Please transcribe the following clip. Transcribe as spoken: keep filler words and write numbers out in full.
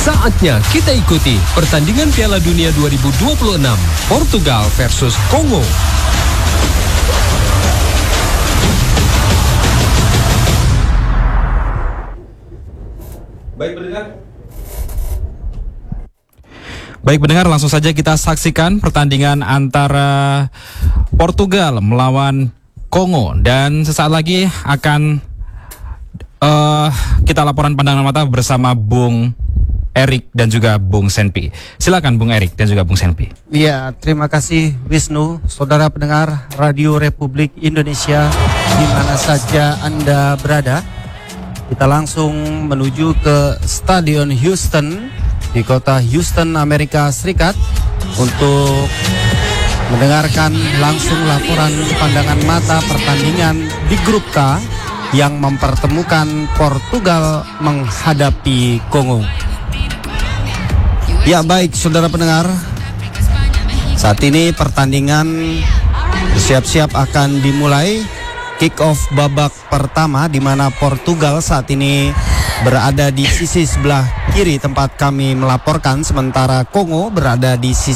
Saatnya kita ikuti pertandingan Piala Dunia dua ribu dua puluh enam, Portugal versus Kongo. Baik pendengar. Baik pendengar, langsung saja kita saksikan pertandingan antara Portugal melawan Kongo, dan sesaat lagi akan uh, kita laporan pandangan mata bersama Bung Erik dan juga Bung Senpi. Silakan Bung Erik dan juga Bung Senpi. Iya, terima kasih Wisnu, saudara pendengar Radio Republik Indonesia di mana saja Anda berada. Kita langsung menuju ke Stadion Houston di kota Houston, Amerika Serikat untuk mendengarkan langsung laporan pandangan mata pertandingan di grup K yang mempertemukan Portugal menghadapi Kongo. Ya baik saudara pendengar, saat ini pertandingan bersiap-siap akan dimulai. Kick off babak pertama di mana Portugal saat ini berada di sisi sebelah kiri tempat kami melaporkan, sementara Kongo berada di sisi